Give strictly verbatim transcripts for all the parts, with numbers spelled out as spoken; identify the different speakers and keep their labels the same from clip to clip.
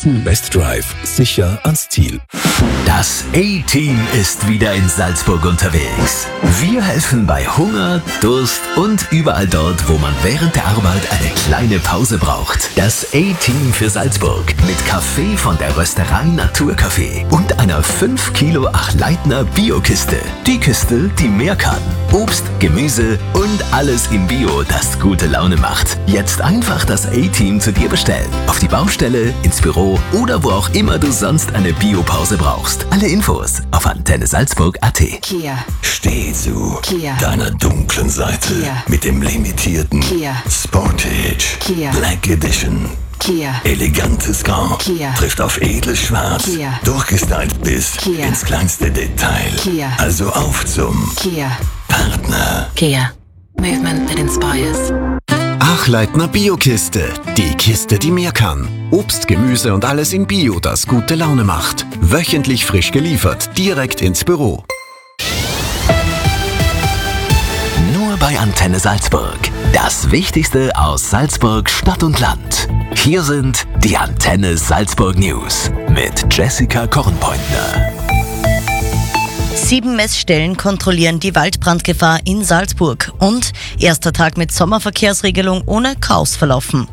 Speaker 1: Wissen, Best Drive, sicher ans Ziel.
Speaker 2: Das A-Team ist wieder in Salzburg unterwegs. Wir helfen bei Hunger, Durst und überall dort, wo man während der Arbeit eine kleine Pause braucht. Das A-Team für Salzburg mit Kaffee von der Rösterei Naturkaffee und einer fünf Kilo Achleitner Bio-Kiste. Die Kiste, die mehr kann. Obst, Gemüse und alles im Bio, das gute Laune macht. Jetzt einfach das A-Team zu dir bestellen. Auf die Baustelle, ins Büro oder wo auch immer du sonst eine Biopause brauchst. Alle Infos auf antenne salzburg punkt at.
Speaker 3: Kia.
Speaker 1: Steh zu
Speaker 3: Kia.
Speaker 1: deiner dunklen Seite
Speaker 3: Kia.
Speaker 1: mit dem limitierten
Speaker 3: Kia.
Speaker 1: Sportage
Speaker 3: Kia.
Speaker 1: Black Edition.
Speaker 3: Kia.
Speaker 1: Elegantes Grau
Speaker 3: Kia.
Speaker 1: trifft auf edles Schwarz,
Speaker 3: Kia.
Speaker 1: durchgestylt bis
Speaker 3: Kia.
Speaker 1: ins kleinste Detail.
Speaker 3: Kia.
Speaker 1: Also auf zum
Speaker 3: Kia.
Speaker 1: Partner.
Speaker 4: Kia. Movement that inspires.
Speaker 5: Achleitner Bio-Kiste. Die Kiste, die mehr kann. Obst, Gemüse und alles in Bio, das gute Laune macht. Wöchentlich frisch geliefert, direkt ins Büro.
Speaker 2: Nur bei Antenne Salzburg. Das Wichtigste aus Salzburg, Stadt und Land. Hier sind die Antenne Salzburg News mit Jessica Kornpointner.
Speaker 6: Sieben Messstellen kontrollieren die Waldbrandgefahr in Salzburg. Und erster Tag mit Sommerverkehrsregelung ohne Chaos verlaufen.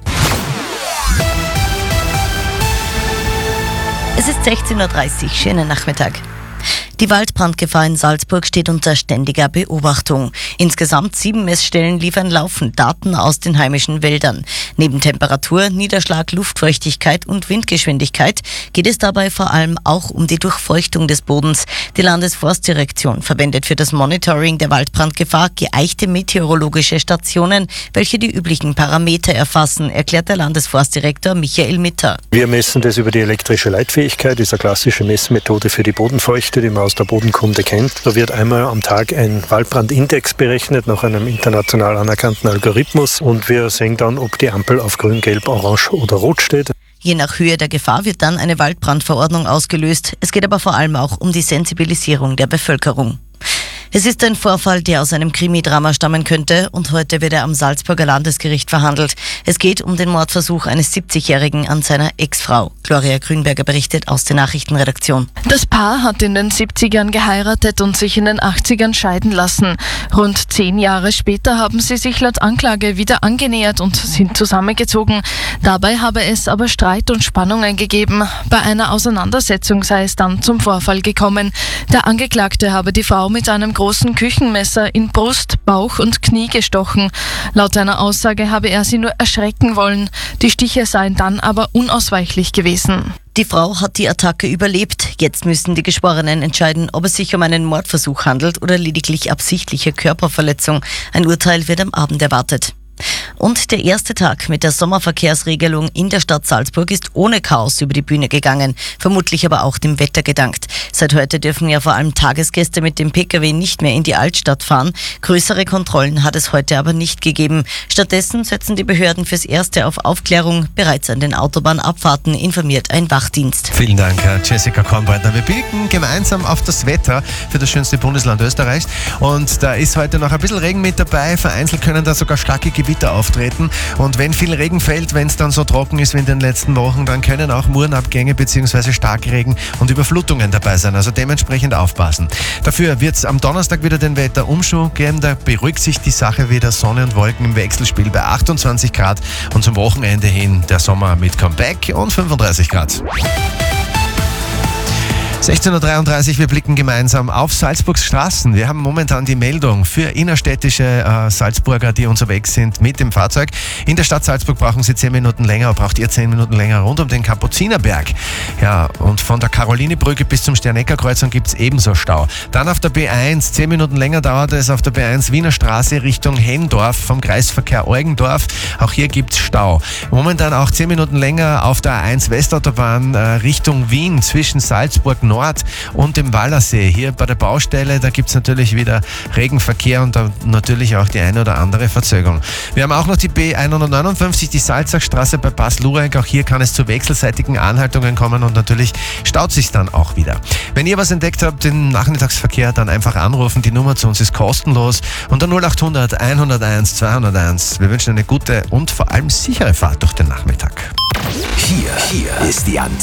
Speaker 6: Es ist sechzehn Uhr dreißig, schönen Nachmittag. Die Waldbrandgefahr in Salzburg steht unter ständiger Beobachtung. Insgesamt sieben Messstellen liefern laufend Daten aus den heimischen Wäldern. Neben Temperatur, Niederschlag, Luftfeuchtigkeit und Windgeschwindigkeit geht es dabei vor allem auch um die Durchfeuchtung des Bodens. Die Landesforstdirektion verwendet für das Monitoring der Waldbrandgefahr geeichte meteorologische Stationen, welche die üblichen Parameter erfassen, erklärt der Landesforstdirektor Michael Mitter.
Speaker 7: Wir messen das über die elektrische Leitfähigkeit, das ist eine klassische Messmethode für die Bodenfeuchte, die man aus der Bodenkunde kennt. Da wird einmal am Tag ein Waldbrandindex berechnet nach einem international anerkannten Algorithmus und wir sehen dann, ob die Ampel auf grün, gelb, orange oder rot steht.
Speaker 6: Je nach Höhe der Gefahr wird dann eine Waldbrandverordnung ausgelöst. Es geht aber vor allem auch um die Sensibilisierung der Bevölkerung. Es ist ein Vorfall, der aus einem Krimidrama stammen könnte und heute wird er am Salzburger Landesgericht verhandelt. Es geht um den Mordversuch eines siebzigjährigen an seiner Ex-Frau. Gloria Grünberger berichtet aus der Nachrichtenredaktion.
Speaker 8: Das Paar hat in den siebzigern geheiratet und sich in den achtzigern scheiden lassen. Rund zehn Jahre später haben sie sich laut Anklage wieder angenähert und sind zusammengezogen. Dabei habe es aber Streit und Spannungen gegeben. Bei einer Auseinandersetzung sei es dann zum Vorfall gekommen. Der Angeklagte habe die Frau mit einem großen Küchenmesser in Brust, Bauch und Knie gestochen. Laut einer Aussage habe er sie nur erschrecken wollen. Die Stiche seien dann aber unausweichlich gewesen.
Speaker 6: Die Frau hat die Attacke überlebt. Jetzt müssen die Geschworenen entscheiden, ob es sich um einen Mordversuch handelt oder lediglich absichtliche Körperverletzung. Ein Urteil wird am Abend erwartet. Und der erste Tag mit der Sommerverkehrsregelung in der Stadt Salzburg ist ohne Chaos über die Bühne gegangen, vermutlich aber auch dem Wetter gedankt. Seit heute dürfen ja vor allem Tagesgäste mit dem Pkw nicht mehr in die Altstadt fahren. Größere Kontrollen hat es heute aber nicht gegeben. Stattdessen setzen die Behörden fürs Erste auf Aufklärung. Bereits an den Autobahnabfahrten informiert ein Wachdienst.
Speaker 9: Vielen Dank, Jessica Kornbreitner. Wir blicken gemeinsam auf das Wetter für das schönste Bundesland Österreichs. Und da ist heute noch ein bisschen Regen mit dabei. Vereinzelt können da sogar starke Gewitter auftreten. Und wenn viel Regen fällt, wenn es dann so trocken ist wie in den letzten Wochen, dann können auch Murenabgänge bzw. Starkregen und Überflutungen dabei sein. Also dementsprechend aufpassen. Dafür wird es am Donnerstag wieder den Wetterumschwung geben. Da beruhigt sich die Sache wieder. Sonne und Wolken im Wechselspiel bei achtundzwanzig Grad. Und zum Wochenende hin der Sommer mit Comeback und fünfunddreißig Grad. sechzehn Uhr dreiunddreißig, wir blicken gemeinsam auf Salzburgs Straßen. Wir haben momentan die Meldung für innerstädtische äh, Salzburger, die unterwegs sind mit dem Fahrzeug. In der Stadt Salzburg brauchen sie zehn Minuten länger, braucht ihr zehn Minuten länger rund um den Kapuzinerberg. Ja, und von der Karolinebrücke bis zum Sterneckerkreuzung gibt es ebenso Stau. Dann auf der B eins, zehn Minuten länger dauert es auf der B eins Wiener Straße Richtung Hendorf vom Kreisverkehr Eugendorf. Auch hier gibt es Stau. Momentan auch zehn Minuten länger auf der A eins Westautobahn äh, Richtung Wien zwischen Salzburg Nord und dem Wallersee. Hier bei der Baustelle, da gibt es natürlich wieder Regenverkehr und da natürlich auch die eine oder andere Verzögerung. Wir haben auch noch die B hundertneunundfünfzig, die Salzachstraße bei Bas-Lurenk. Auch hier kann es zu wechselseitigen Anhaltungen kommen und natürlich staut sich dann auch wieder. Wenn ihr was entdeckt habt, den Nachmittagsverkehr, dann einfach anrufen. Die Nummer zu uns ist kostenlos unter null acht hundert, hunderteins, zweihunderteins. Wir wünschen eine gute und vor allem sichere Fahrt durch den Nachmittag.
Speaker 2: Hier, hier ist die Antenne.